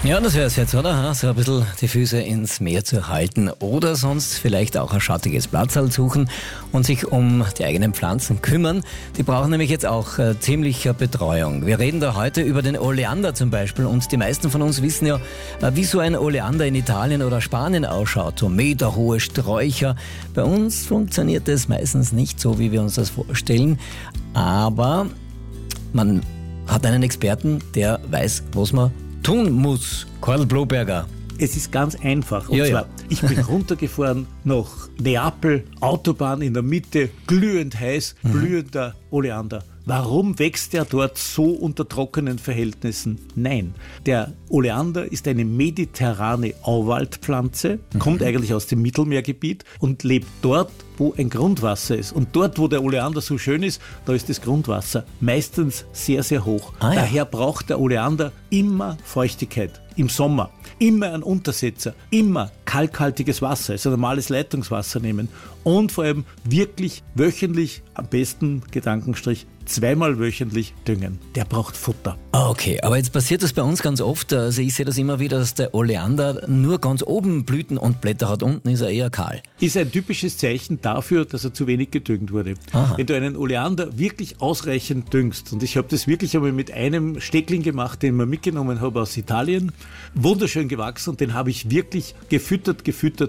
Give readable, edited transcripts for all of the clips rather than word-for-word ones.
Ja, das wäre es jetzt, oder? So ein bisschen die Füße ins Meer zu halten oder sonst vielleicht auch ein schattiges Platzal suchen und sich um die eigenen Pflanzen kümmern. Die brauchen nämlich jetzt auch ziemlich Betreuung. Wir reden da heute über den Oleander zum Beispiel und die meisten von uns wissen ja, wie so ein Oleander in Italien oder Spanien ausschaut. So meterhohe Sträucher. Bei uns funktioniert das meistens nicht so, wie wir uns das vorstellen, aber man hat einen Experten, der weiß, was man tun muss. Karl Bloberger. Es ist ganz einfach. Und zwar, ich bin runtergefahren nach Neapel, Autobahn in der Mitte, glühend heiß, blühender Oleander. Warum wächst der dort so unter trockenen Verhältnissen? Nein, der Oleander ist eine mediterrane Auwaldpflanze, kommt eigentlich aus dem Mittelmeergebiet und lebt dort, wo ein Grundwasser ist. Und dort, wo der Oleander so schön ist, da ist das Grundwasser meistens sehr, sehr hoch. Daher braucht der Oleander immer Feuchtigkeit im Sommer, immer einen Untersetzer, immer kalkhaltiges Wasser, also normales Leitungswasser nehmen und vor allem wirklich wöchentlich, am besten Gedankenstrich, 2-mal wöchentlich düngen. Der braucht Futter. Okay, aber jetzt passiert das bei uns ganz oft. Also ich sehe das immer wieder, dass der Oleander nur ganz oben Blüten und Blätter hat. Unten ist er eher kahl. Ist ein typisches Zeichen dafür, dass er zu wenig gedüngt wurde. Aha. Wenn du einen Oleander wirklich ausreichend düngst, und ich habe das wirklich einmal mit einem Steckling gemacht, den ich mitgenommen habe aus Italien, wunderschön gewachsen und den habe ich wirklich gefüttert.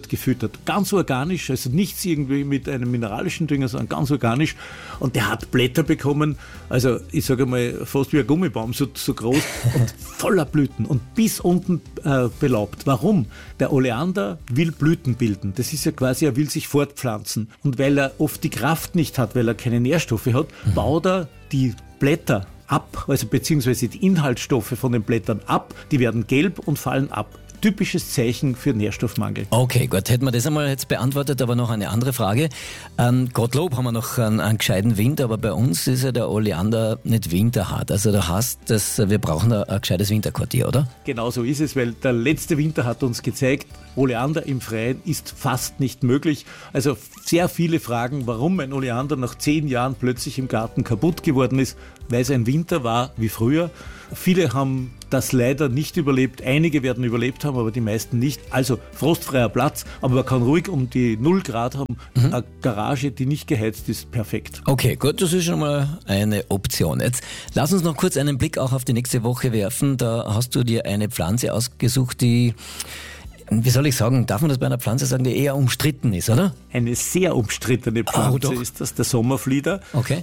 Ganz organisch, also nichts irgendwie mit einem mineralischen Dünger, sondern ganz organisch. Und der hat Blätter bekommen, also ich sage mal fast wie ein Gummibaum, so groß und voller Blüten und bis unten belaubt. Warum? Der Oleander will Blüten bilden. Das ist ja quasi, er will sich fortpflanzen. Und weil er oft die Kraft nicht hat, weil er keine Nährstoffe hat, baut er die Blätter ab, also beziehungsweise die Inhaltsstoffe von den Blättern ab, die werden gelb und fallen ab. Typisches Zeichen für Nährstoffmangel. Okay, gut, hätten wir das einmal jetzt beantwortet, aber noch eine andere Frage. Gottlob haben wir noch einen gescheiten Winter, aber bei uns ist ja der Oleander nicht winterhart. Also da heißt das, wir brauchen ein gescheites Winterquartier, oder? Genau so ist es, weil der letzte Winter hat uns gezeigt, Oleander im Freien ist fast nicht möglich. Also sehr viele fragen, warum ein Oleander nach 10 Jahren plötzlich im Garten kaputt geworden ist, weil es ein Winter war wie früher. Viele haben das leider nicht überlebt. Einige werden überlebt haben, aber die meisten nicht. Also frostfreier Platz, aber man kann ruhig um die 0 Grad haben. Eine Garage, die nicht geheizt ist, perfekt. Okay, gut, das ist schon mal eine Option. Jetzt lass uns noch kurz einen Blick auch auf die nächste Woche werfen. Da hast du dir eine Pflanze ausgesucht, die, wie soll ich sagen, darf man das bei einer Pflanze sagen, die eher umstritten ist, oder? Eine sehr umstrittene Pflanze ist das, der Sommerflieder. Okay.